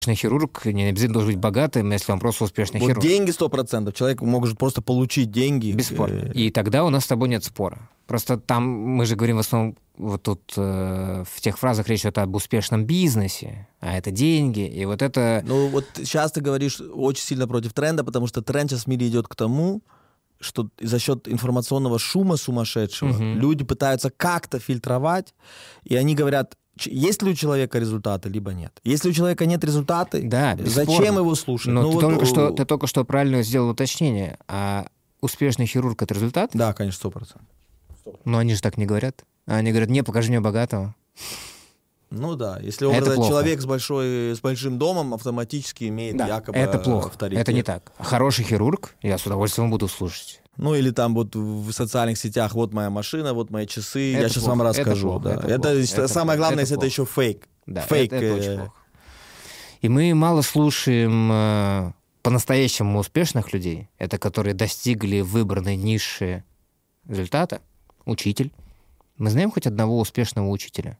хирург не обязательно должен быть богатым, если он просто успешный вот хирург. деньги 100%. Человек может просто получить деньги. Бесспорно. И тогда у нас с тобой нет спора. Просто там мы же говорим в основном, вот тут в тех фразах речь идет об успешном бизнесе, а это деньги, и вот это... Ну вот сейчас ты говоришь очень сильно против тренда, потому что тренд сейчас в мире идет к тому, что за счет информационного шума сумасшедшего люди пытаются как-то фильтровать, и они говорят, есть ли у человека результаты, либо нет. Если у человека нет результата, да, зачем его слушать? Но ты только что правильно сделал уточнение. А успешный хирург — это результат? Да, конечно, 100%. Но они же так не говорят. Они говорят, не, покажи мне богатого. Ну да, если человек с большим домом автоматически имеет якобы это плохо. авторитет. Это не так. Хороший хирург, я с удовольствием буду слушать. Ну или там вот в социальных сетях, вот моя машина, вот мои часы, это я сейчас вам расскажу. Это самое главное, если это еще фейк. Да, фейк. Это очень плохо. И мы мало слушаем по-настоящему успешных людей, это которые достигли выбранной ниши результата. Учитель. Мы знаем хоть одного успешного учителя?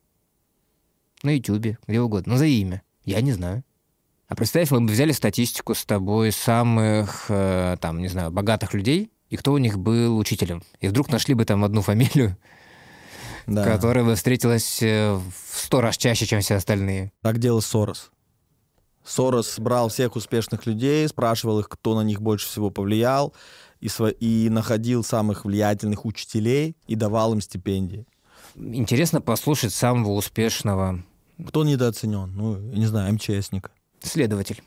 На Ютубе, где угодно. Назови имя. Я не знаю. А представь, мы бы взяли статистику с тобой самых, там, не знаю, богатых людей, и кто у них был учителем. И вдруг нашли бы там одну фамилию, которая бы встретилась в 100 раз чаще, чем все остальные. Так делал Сорос. Сорос брал всех успешных людей, спрашивал их, кто на них больше всего повлиял, и находил самых влиятельных учителей и давал им стипендии. Интересно послушать самого успешного... Кто недооценен? Ну, я не знаю, МЧСника. Следователь.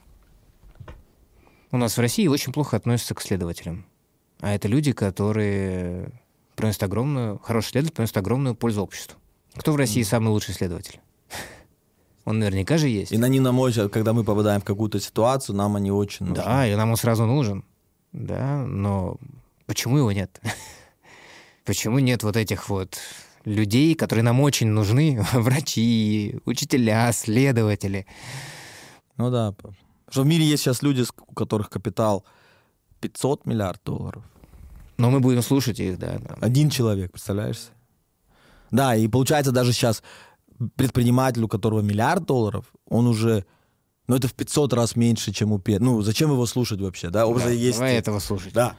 У нас в России очень плохо относятся к следователям. А это люди, которые приносят хороший следователь приносит огромную пользу обществу. Кто в России самый лучший следователь? Он наверняка же есть. И они нам очень, когда мы попадаем в какую-то ситуацию, нам они очень нужны. Да, и нам он сразу нужен. Да, но почему его нет? Почему нет вот этих вот людей, которые нам очень нужны? Врачи, учителя, следователи. Ну да. Что в мире есть сейчас люди, у которых капитал 500 миллиардов долларов. Но мы будем слушать их, да. Один человек, представляешь? Да, и получается даже сейчас предприниматель, у которого $1 миллиард, он уже... Ну, это в 500 раз меньше, чем у первого. Ну, зачем его слушать вообще, да? Есть... Давай этого слушать. Да.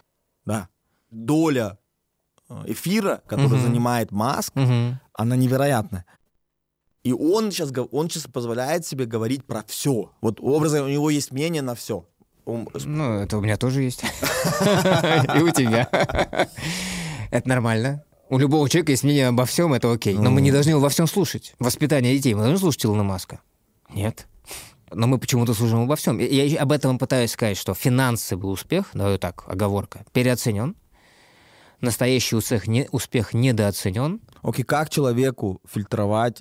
Доля эфира, которую занимает Маск, она невероятная. И он сейчас позволяет себе говорить про все. Вот образом у него есть мнение на все. Ну, это у меня тоже есть. И у тебя. Это нормально. У любого человека есть мнение обо всем, это окей. Но мы не должны его во всем слушать. Воспитание детей. Мы должны слушать Илона Маска? Нет. Но мы почему-то слушаем обо всем. Я об этом пытаюсь сказать, что финансовый успех, давай так, оговорка, переоценен. Настоящий успех недооценен. Окей, как человеку фильтровать,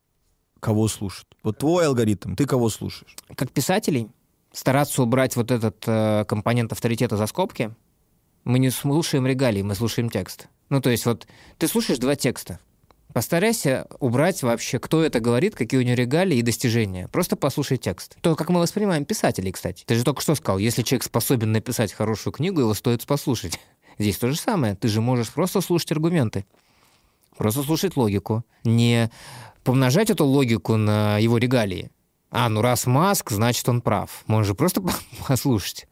кого слушать? Вот твой алгоритм, ты кого слушаешь? Как писателей стараться убрать вот этот компонент авторитета за скобки. Мы не слушаем регалии, мы слушаем текст. Ну, то есть вот ты слушаешь 2 текста. Постарайся убрать вообще, кто это говорит, какие у него регалии и достижения. Просто послушай текст. То, как мы воспринимаем писателей, кстати. Ты же только что сказал, если человек способен написать хорошую книгу, его стоит послушать. Здесь то же самое. Ты же можешь просто слушать аргументы. Просто слушать логику. Не помножать эту логику на его регалии. Ну раз Маск, значит он прав. Можно же просто послушать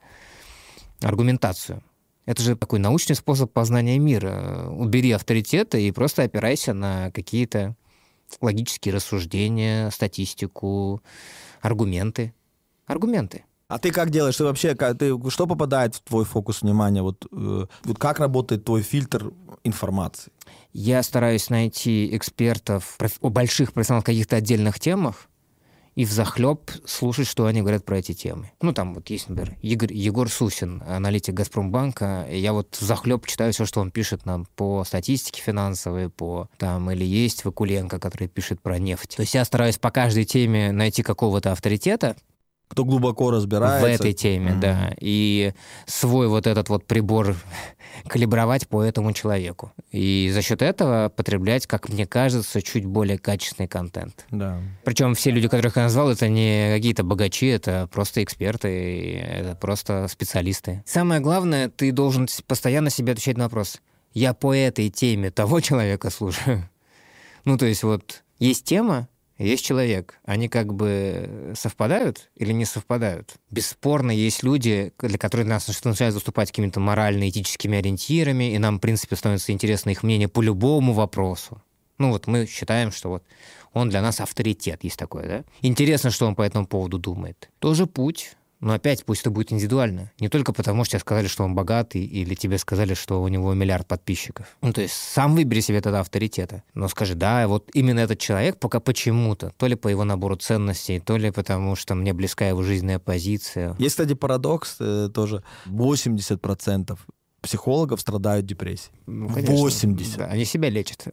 аргументацию. Это же такой научный способ познания мира. Убери авторитеты и просто опирайся на какие-то логические рассуждения, статистику, аргументы. Аргументы. А ты как делаешь? Ты вообще, что попадает в твой фокус внимания? Вот как работает твой фильтр информации? Я стараюсь найти экспертов, больших профессионалов в каких-то отдельных темах, и взахлеб слушать, что они говорят про эти темы. Ну, там вот есть, например, Егор Сусин, аналитик Газпромбанка, и я вот взахлеб читаю все, что он пишет нам по статистике финансовой, или есть Вакуленко, который пишет про нефть. То есть я стараюсь по каждой теме найти какого-то авторитета, кто глубоко разбирается. В этой теме, да. И свой вот этот вот прибор калибровать по этому человеку. И за счет этого потреблять, как мне кажется, чуть более качественный контент. Да. Причем все люди, которых я назвал, это не какие-то богачи, это просто эксперты, это просто специалисты. Самое главное, ты должен постоянно себе отвечать на вопрос. Я по этой теме того человека слушаю. Ну, то есть вот есть тема, есть человек. Они как бы совпадают или не совпадают? Бесспорно, есть люди, для которых нас начинают выступать какими-то морально-этическими ориентирами, и нам, в принципе, становится интересно их мнение по любому вопросу. Ну вот мы считаем, что вот он для нас авторитет, есть такое, да? Интересно, что он по этому поводу думает. Тоже путь. Но опять пусть это будет индивидуально. Не только потому, что тебе сказали, что он богатый, или тебе сказали, что у него 1 миллиард подписчиков. Ну, то есть сам выбери себе тогда авторитета. Но скажи, да, вот именно этот человек пока почему-то, то ли по его набору ценностей, то ли потому, что мне близка его жизненная позиция. Есть, кстати, парадокс тоже. 80% психологов страдают депрессией. Ну, конечно, 80%. Да, они себя лечат.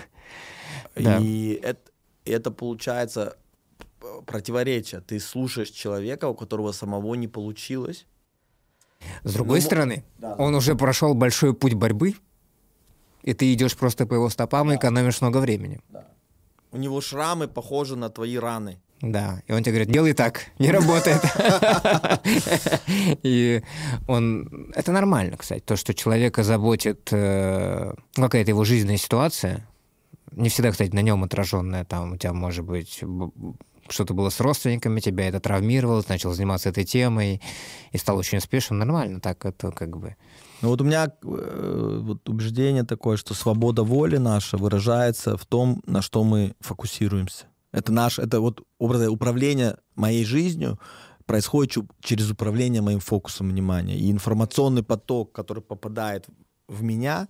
И это получается... противоречие. Ты слушаешь человека, у которого самого не получилось. С другой стороны, он уже прошел большой путь борьбы, и ты идешь просто по его стопам и экономишь много времени. Да. У него шрамы похожи на твои раны. Да, и он тебе говорит, делай так, не работает. И он... Это нормально, кстати, то, что человека заботит какая-то его жизненная ситуация, не всегда, кстати, на нем отраженная, там у тебя может быть... что-то было с родственниками, тебя это травмировало, ты начал заниматься этой темой и стал очень успешным, нормально, так это как бы... Ну вот у меня вот убеждение такое, что свобода воли наша выражается в том, на что мы фокусируемся. Это вот управление моей жизнью происходит через управление моим фокусом внимания. И информационный поток, который попадает в меня,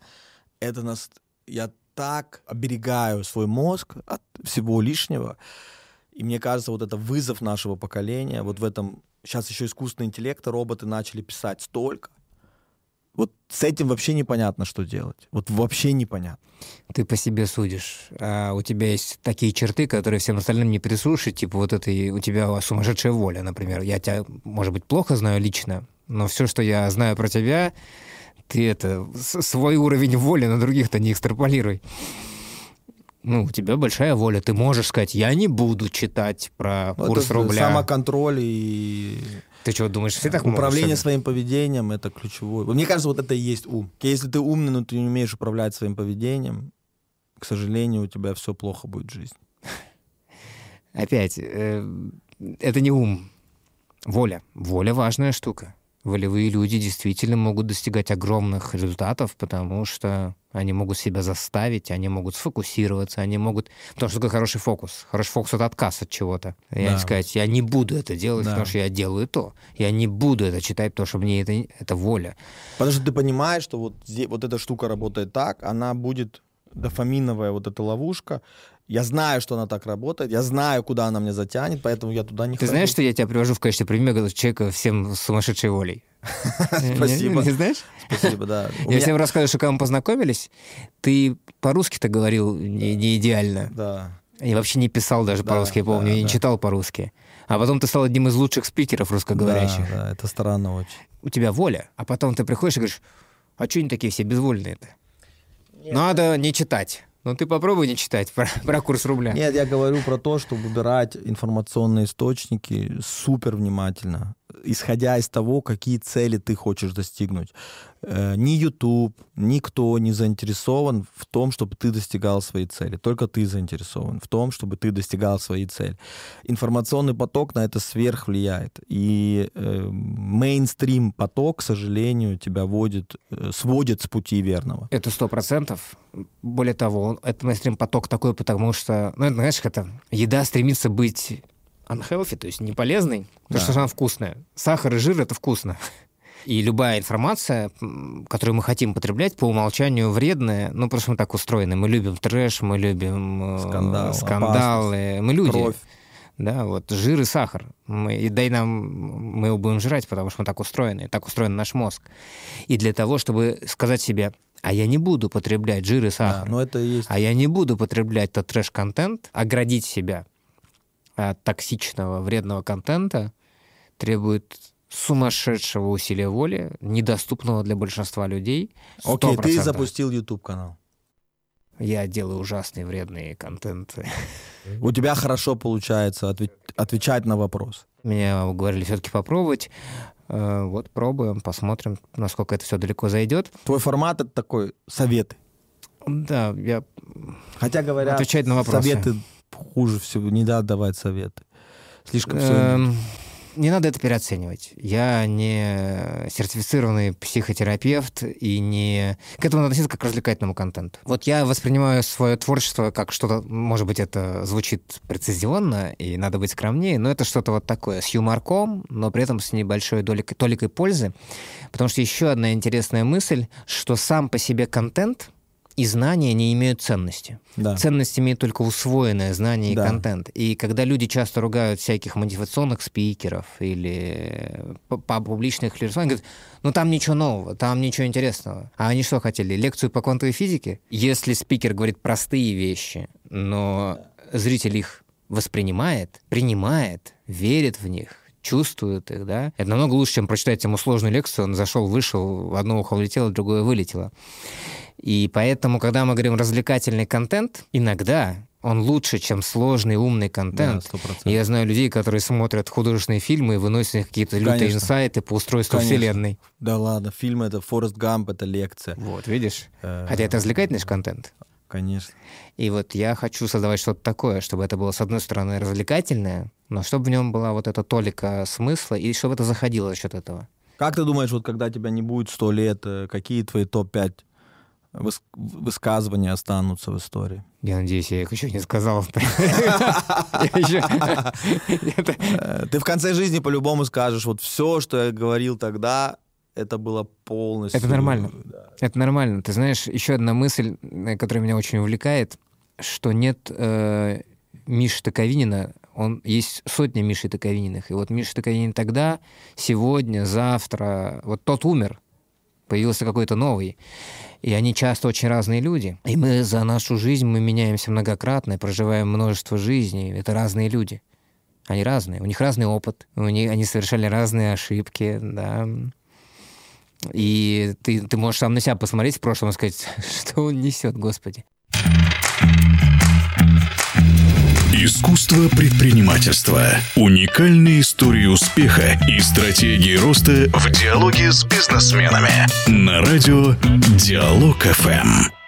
я так оберегаю свой мозг от всего лишнего. И мне кажется, вот это вызов нашего поколения, вот в этом... Сейчас еще искусственный интеллект, роботы начали писать столько. Вот с этим вообще непонятно, что делать. Вот вообще непонятно. Ты по себе судишь. А у тебя есть такие черты, которые всем остальным не присущи, типа вот это у тебя сумасшедшая воля, например. Я тебя, может быть, плохо знаю лично, но все, что я знаю про тебя, ты свой уровень воли на других-то не экстраполируй. Ну, у тебя большая воля. Ты можешь сказать, я не буду читать про курс рубля. Самоконтроль и... Ты что, думаешь, все так могут? Управление своим поведением — это ключевое. Мне кажется, вот это и есть ум. Если ты умный, но ты не умеешь управлять своим поведением, к сожалению, у тебя все плохо будет в жизни. Опять, это не ум. Воля. Воля — важная штука. Волевые люди действительно могут достигать огромных результатов, потому что они могут себя заставить, они могут сфокусироваться, они могут... Потому что такой хороший фокус. Хороший фокус — это отказ от чего-то. Да. Сказать, я не буду это делать, потому что я делаю то. Я не буду это читать, потому что мне это воля. Потому что ты понимаешь, что вот эта штука работает так, она будет дофаминовая вот эта ловушка. Я знаю, что она так работает, я знаю, куда она меня затянет, поэтому я туда не хожу. Ты знаешь, что я тебя привожу в качестве примера человека всем с сумасшедшей волей? Спасибо. Не знаешь? Спасибо, да. Я всем рассказываю, что когда мы познакомились, ты по-русски-то говорил не идеально. Да. И вообще не писал даже по-русски, я помню, и не читал по-русски. А потом ты стал одним из лучших спикеров русскоговорящих. Да, это странно очень. У тебя воля, а потом ты приходишь и говоришь, а что они такие все безвольные-то? Надо не читать. Ну, ты попробуй не читать про курс рубля. Нет, я говорю про то, что выбирать информационные источники супер внимательно, исходя из того, какие цели ты хочешь достигнуть. Ни YouTube, никто не заинтересован в том, чтобы ты достигал своей цели. Только ты заинтересован в том, чтобы ты достигал своей цели. Информационный поток на это сверх влияет. И мейнстрим поток, к сожалению, тебя сводит с пути верного. Это 100%. Более того, это мейнстрим поток такой, потому что, ну, знаешь, это еда стремится быть unhealthy, то есть неполезной, потому что она вкусная. Сахар и жир — это вкусно. И любая информация, которую мы хотим потреблять, по умолчанию вредная, ну, потому что мы так устроены. Мы любим трэш, мы любим скандалы. Мы люди. Кровь. Да, вот жир и сахар. Мы его будем жрать, потому что мы так устроены. Так устроен наш мозг. И для того, чтобы сказать себе, а я не буду потреблять жир и сахар, но это и есть. А я не буду потреблять тот трэш-контент, оградить себя от токсичного, вредного контента требует сумасшедшего усилия воли, недоступного для большинства людей. 100%. Окей, ты запустил YouTube-канал. Я делаю ужасные вредные контенты. У тебя хорошо получается отвечать на вопрос. Меня уговорили все-таки попробовать. Вот пробуем, посмотрим, насколько это все далеко зайдет. Твой формат — это такой советы. Да, я Хотя говорят, отвечать на вопросы. Советы хуже всего. Не надо давать советы. Слишком все... Не надо это переоценивать. Я не сертифицированный психотерапевт, и не... К этому надо относиться как к развлекательному контенту. Вот я воспринимаю свое творчество как что-то, может быть, это звучит прецизионно, и надо быть скромнее, но это что-то вот такое, с юморком, но при этом с небольшой толикой пользы. Потому что еще одна интересная мысль, что сам по себе контент и знания не имеют ценности. Да. Ценность имеет только усвоенное знание и контент. И когда люди часто ругают всяких мотивационных спикеров или публичных лиц, они говорят, ну там ничего нового, там ничего интересного. А они что хотели? Лекцию по квантовой физике? Если спикер говорит простые вещи, но зритель их воспринимает, принимает, верит в них, чувствует их, да, это намного лучше, чем прочитать ему сложную лекцию, он зашел, вышел, в одно ухо влетело, в другое вылетело. И поэтому, когда мы говорим развлекательный контент, иногда он лучше, чем сложный умный контент. Да, 100%. И я знаю людей, которые смотрят художественные фильмы и выносят из них какие-то лютые инсайты по устройству вселенной. Да ладно, фильм — это Форест Гамп, это лекция. Вот, видишь? Хотя это развлекательный контент. Конечно. И вот я хочу создавать что-то такое, чтобы это было, с одной стороны, развлекательное, но чтобы в нем была вот эта толика смысла, и чтобы это заходило за счет этого. Как ты думаешь, вот когда тебя не будет 100 лет, какие твои топ-5 высказывания останутся в истории? Я надеюсь, я их еще не сказал. Ты в конце жизни по-любому скажешь, вот все, что я говорил тогда, это было полностью... Это нормально. Это нормально. Ты знаешь, еще одна мысль, которая меня очень увлекает, что нет Миши Токовинина, есть сотни Миши Токовининых. И вот Миша Токовинин тогда, сегодня, завтра, вот тот умер, появился какой-то новый. И они часто очень разные люди. И мы за нашу жизнь мы меняемся многократно, проживаем множество жизней. Это разные люди. Они разные. У них разный опыт. Они совершали разные ошибки. Да. И ты можешь сам на себя посмотреть в прошлом и сказать, что он несет, Господи. Искусство предпринимательства. Уникальные истории успеха и стратегии роста в диалоге с бизнесменами. На радио Диалог ФМ.